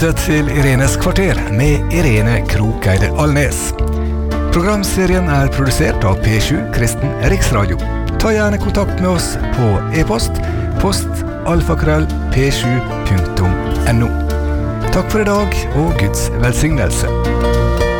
Til Irenes kvarter med Irene Krokeide Alnes. Programserien produsert av P7 Kristen Riksradio. Ta gjerne kontakt med oss på e-post, post@p7.no. Takk for i dag og Guds velsignelse.